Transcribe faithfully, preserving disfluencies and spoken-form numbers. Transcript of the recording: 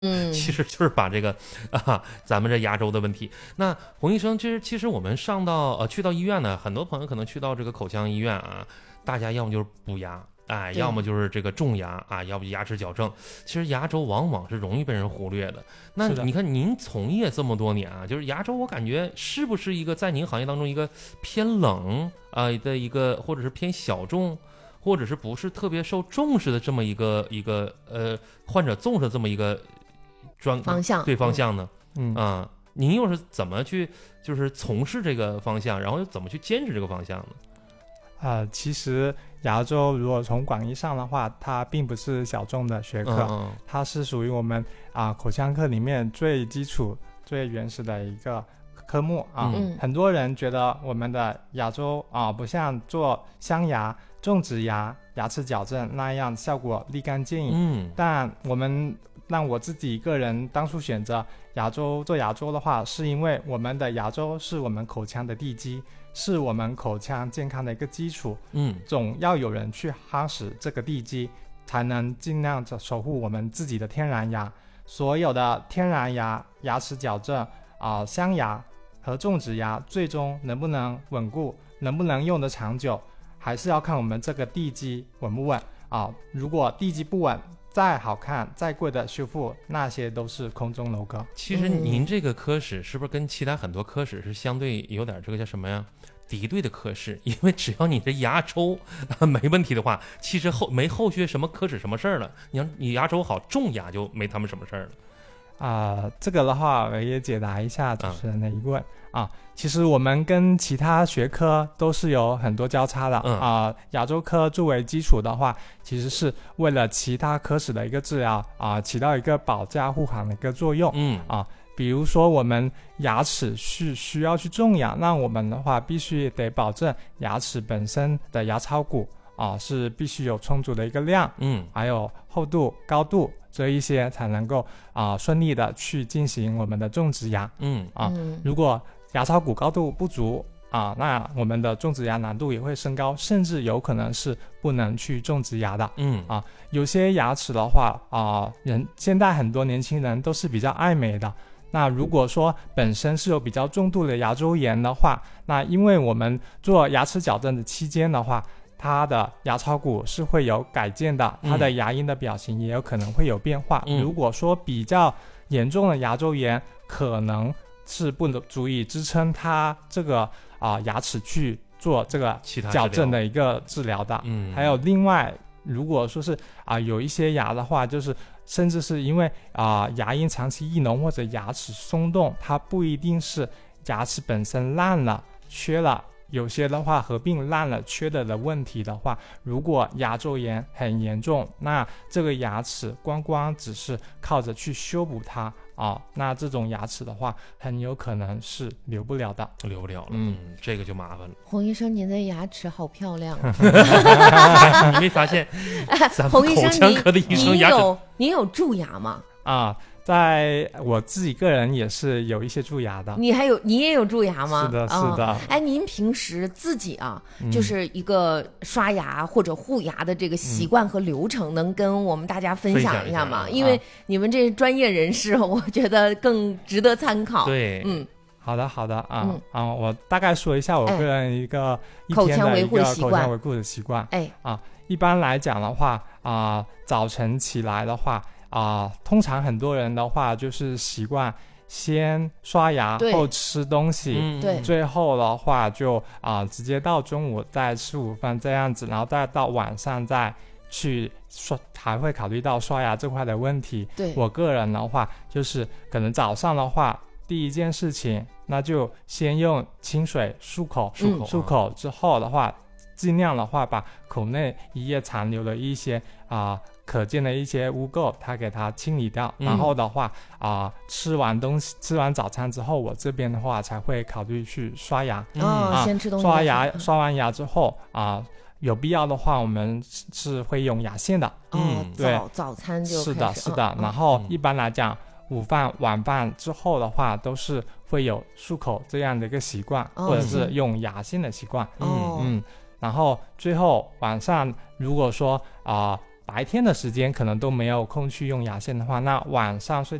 嗯， 其实就是把这个啊，咱们这牙周的问题。那洪医生，其实其实我们上到呃去到医院呢，很多朋友可能去到这个口腔医院啊，大家要么就是补牙，哎，要么就是这个种牙啊，要不就牙齿矫正。其实牙周往往是容易被人忽略的。那你看您从业这么多年啊，就是牙周，我感觉是不是一个在您行业当中一个偏冷啊、呃、的一个，或者是偏小众？或者是不是特别受重视的这么一个一个呃患者重视的这么一个专方向对方向呢？ 嗯啊，您又是怎么去就是从事这个方向，然后又怎么去坚持这个方向呢？ 呃，其实牙周如果从广义上的话，它并不是小众的学科， 嗯嗯它是属于我们啊、呃、口腔科里面最基础、最原始的一个科目啊。 嗯很多人觉得我们的牙周啊，不像做镶牙、种植牙、牙齿矫正那样效果立竿见影。 嗯但我们让我自己个人当初选择牙周做牙周的话，是因为我们的牙周是我们口腔的地基，是我们口腔健康的一个基础。 嗯总要有人去夯实这个地基，才能尽量的守护我们自己的天然牙。所有的天然牙、牙齿矫正啊、呃、镶牙和种植牙最终能不能稳固，能不能用得长久，还是要看我们这个地基稳不稳啊。如果地基不稳，再好看再贵的修复，那些都是空中楼阁。 其实您这个科室是不是跟其他很多科室是相对有点这个叫什么呀？敌对的科室，因为只要你的牙周、啊、没问题的话，其实后没后续什么科室什么事儿了。你要你牙周好，种牙就没他们什么事儿了。 啊、呃，这个的话我也解答一下主持人的疑问啊。其实我们跟其他学科都是有很多交叉的啊、 嗯呃。牙周科作为基础的话，其实是为了其他科室的一个治疗啊、呃，起到一个保驾护航的一个作用。 嗯啊，比如说我们牙齿是需要去种牙，那我们的话必须得保证牙齿本身的牙槽骨啊是必须有充足的一个量， 嗯还有厚度、高度这一些才能够啊、呃、顺利的去进行我们的种植牙嗯啊。 嗯如果牙槽骨高度不足啊，那我们的种植牙难度也会升高，甚至有可能是不能去种植牙的。 嗯啊，有些牙齿的话啊，人现在很多年轻人都是比较爱美的。那如果说本身是有比较重度的牙周炎的话，那因为我们做牙齿矫正的期间的话，它的牙槽骨是会有改建的，它的牙龈的表情也有可能会有变化。 嗯、 如果说比较严重的牙周炎，可能是不能足以支撑它这个啊、呃、牙齿去做这个矫正的一个治疗的。 嗯， 还有另外，如果说是啊、呃、有一些牙的话，就是甚至是因为啊、呃、牙龈长期异脓或者牙齿松动，它不一定是牙齿本身烂了缺了。有些的话合并烂了缺了的问题的话，如果牙周炎很严重，那这个牙齿光光只是靠着去修补它啊，那这种牙齿的话很有可能是留不了的， 留不了了。嗯，这个就麻烦了。 洪医生，您的牙齿好漂亮。 你没发现咱们洪医生， 口腔科的医生牙齿， 您有您有蛀牙吗？ 啊，在我自己个人也是有一些蛀牙的。 你还有你也有蛀牙吗？ 是的是的、 哦、哎，您平时自己啊、 嗯、 就是一个刷牙或者护牙的这个习惯和流程、嗯、能跟我们大家分享一下吗？因为你们这专业人士、啊、我觉得更值得参考。 对， 嗯， 好的好的啊、 嗯、 啊，我大概说一下我个人一个、 哎、 一天的一个口口腔维护的习惯。 哎啊，一般来讲的话啊，早晨起来的话啊，通常很多人的话就是习惯先刷牙后吃东西， 对， 最后的话就啊直接到中午再吃午饭这样子，然后再到晚上再去刷，还会考虑到刷牙这块的问题。 对， 我个人的话就是可能早上的话第一件事情那就先用清水漱口， 漱口、 嗯、漱口之后的话尽量的话把口内一夜残留的一些啊、呃、可见的一些污垢它给它清理掉、嗯、然后的话啊、呃、吃完东西吃完早餐之后，我这边的话才会考虑去刷牙。 哦、啊，先吃东西。 刷牙刷完牙之后啊、呃、有必要的话我们是会用牙线的。 嗯， 对， 早早餐就是的是的、嗯、然后一般来讲、嗯、午饭晚饭之后的话都是会有漱口这样的一个习惯、哦、或者是用牙线的习惯。 嗯嗯，然后最后晚上如果说啊、呃、 白天的时间可能都没有空去用牙线的话，那晚上睡